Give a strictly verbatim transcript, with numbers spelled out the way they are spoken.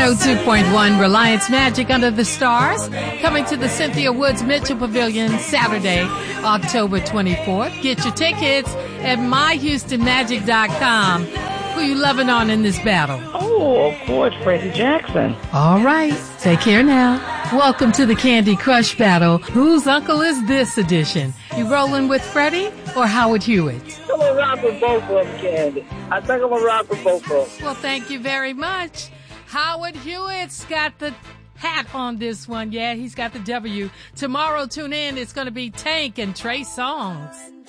oh two point one Reliance Magic Under the Stars, coming to the Cynthia Woods Mitchell Pavilion Saturday, October twenty-fourth. Get your tickets at my houston magic dot com. Who you loving on in this battle? Oh, of course, Freddie Jackson. All right. Take care now. Welcome to the Candy Crush Battle. Whose uncle is this edition? You rolling with Freddie or Howard Hewitt? I'm going to rock with both of them, Candy. I think I'm going to rock with both of them. Well, thank you very much. Howard Hewitt's got the hat on this one. Yeah, he's got the W. Tomorrow, tune in. It's going to be Tank and Trey Songz.